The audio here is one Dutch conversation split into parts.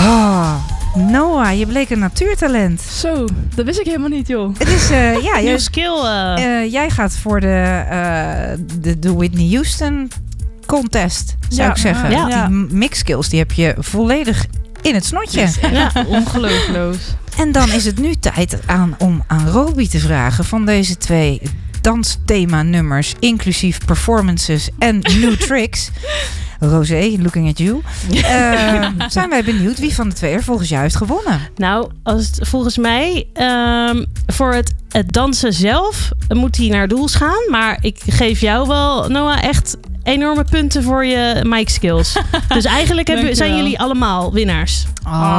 Noah, je bleek een natuurtalent. Zo, dat wist ik helemaal niet, joh. Het is, Nieuw skill. jij gaat voor de Whitney Houston contest, zou ik zeggen. Ja. Die mixskills, die heb je volledig in het snotje. Ja, ongelooflijk. En dan is het nu tijd om aan Roby te vragen van deze 2 dansthema-nummers, inclusief performances en new tricks. Rosé, looking at you. Zijn wij benieuwd wie van de 2 er volgens jou heeft gewonnen? Nou, volgens mij voor het dansen zelf moet hij naar doels gaan. Maar ik geef jou wel, Noah, echt enorme punten voor je mic skills. Dus eigenlijk zijn jullie allemaal winnaars.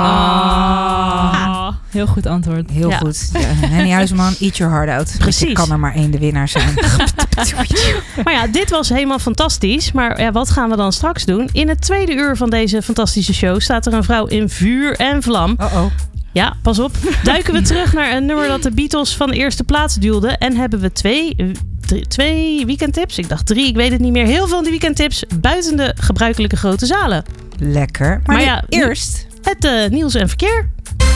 Heel goed antwoord. Heel goed. Ja, Henny Huisman, eat your heart out. Precies. Er kan er maar 1 de winnaar zijn. Maar ja, dit was helemaal fantastisch. Maar ja, wat gaan we dan straks doen? In het 2e uur van deze fantastische show staat er een vrouw in vuur en vlam. Ja, pas op. Duiken we terug naar een nummer dat de Beatles van de eerste plaats duwde. En hebben we 2 weekendtips. Ik dacht 3, ik weet het niet meer. Heel veel van die weekendtips buiten de gebruikelijke grote zalen. Lekker. Maar ja, eerst het nieuws en verkeer.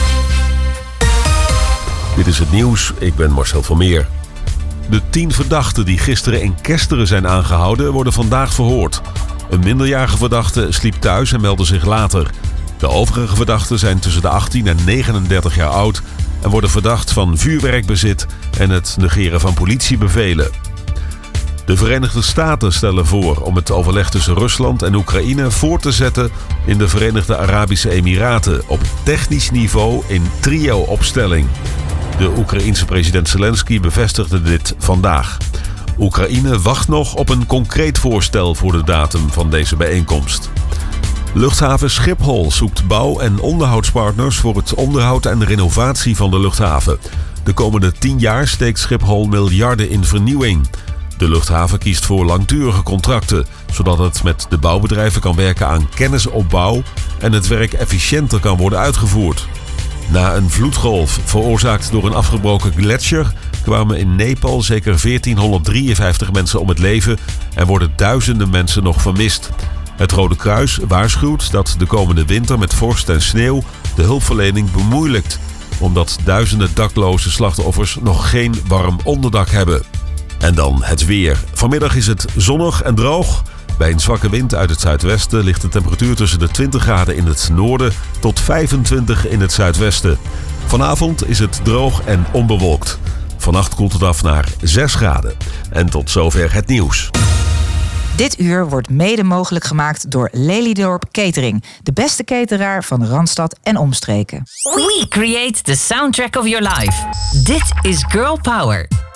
Dit is het nieuws. Ik ben Marcel van Meer. De 10 verdachten die gisteren in Kesteren zijn aangehouden worden vandaag verhoord. Een minderjarige verdachte sliep thuis en meldde zich later. De overige verdachten zijn tussen de 18 en 39 jaar oud en worden verdacht van vuurwerkbezit en het negeren van politiebevelen. De Verenigde Staten stellen voor om het overleg tussen Rusland en Oekraïne voort te zetten in de Verenigde Arabische Emiraten op technisch niveau in trio-opstelling. De Oekraïense president Zelensky bevestigde dit vandaag. Oekraïne wacht nog op een concreet voorstel voor de datum van deze bijeenkomst. Luchthaven Schiphol zoekt bouw- en onderhoudspartners voor het onderhoud en renovatie van de luchthaven. De komende 10 jaar steekt Schiphol miljarden in vernieuwing. De luchthaven kiest voor langdurige contracten, zodat het met de bouwbedrijven kan werken aan kennisopbouw en het werk efficiënter kan worden uitgevoerd. Na een vloedgolf veroorzaakt door een afgebroken gletsjer kwamen in Nepal zeker 1453 mensen om het leven en worden duizenden mensen nog vermist. Het Rode Kruis waarschuwt dat de komende winter met vorst en sneeuw de hulpverlening bemoeilijkt, omdat duizenden dakloze slachtoffers nog geen warm onderdak hebben. En dan het weer. Vanmiddag is het zonnig en droog. Bij een zwakke wind uit het zuidwesten ligt de temperatuur tussen de 20 graden in het noorden tot 25 in het zuidwesten. Vanavond is het droog en onbewolkt. Vannacht koelt het af naar 6 graden. En tot zover het nieuws. Dit uur wordt mede mogelijk gemaakt door Lelydorp Catering. De beste cateraar van Randstad en omstreken. We create the soundtrack of your life. Dit is Girl Power.